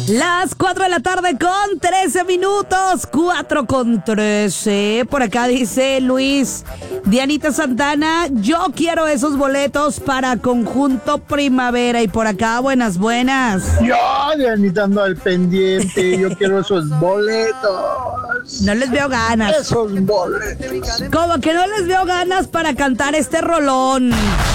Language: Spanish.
Las 4 de la tarde con 13 minutos, 4 con 13. Por acá dice Luis, Dianita Santana, yo quiero esos boletos para Conjunto Primavera. Y por acá, buenas. Yo, Dianita, ando al pendiente, yo quiero esos boletos. No les veo ganas. Esos boletos. Como que no les veo ganas para cantar este rolón.